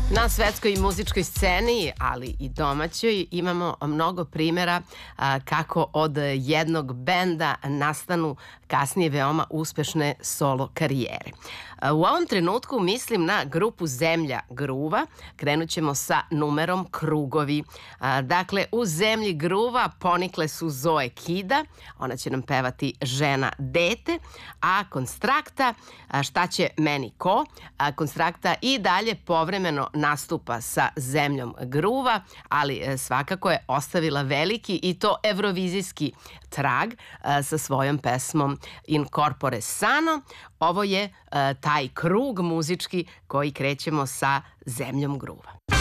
Na svetskoj muzičkoj sceni, ali i domaćoj, imamo mnogo primjera kako od jednog benda nastanu kasnije veoma uspešne solo karijere. U ovom trenutku mislim na grupu Zemlja gruva. Krenut ćemo sa numerom Krugovi. Dakle, u Zemlji gruva ponikle su Zoe Kida, ona će nam pevati Žena dete, a Konstrakta Šta će meni ko? Konstrakta i dalje povremeno nastupa sa Zemljom gruva, ali svakako je ostavila veliki i to evrovizijski trag sa svojom pesmom In corpore sano. Ovo je taj krug muzički koji krećemo sa Zemljom gruva.